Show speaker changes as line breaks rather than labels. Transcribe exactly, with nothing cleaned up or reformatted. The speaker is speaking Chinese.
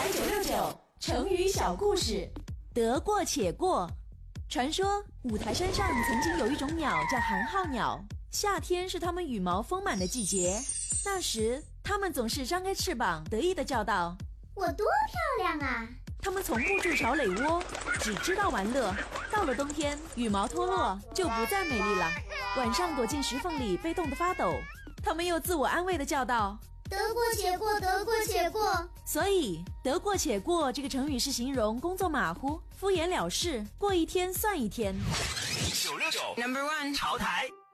台九六九成语小故事。得过且过。传说五台山上曾经有一种鸟叫寒号鸟，夏天是它们羽毛丰满的季节。那时它们总是张开翅膀得意地叫道：
我多漂亮啊！
它们从不筑巢垒窝，只知道玩乐。到了冬天，羽毛脱落就不再美丽了，晚上躲进石缝里被冻得发抖。它们又自我安慰地叫道：
得过且过，得过且过。
所以得过且过这个成语是形容工作马虎、敷衍了事，过一天算一天。
九六九 Number One 潮台。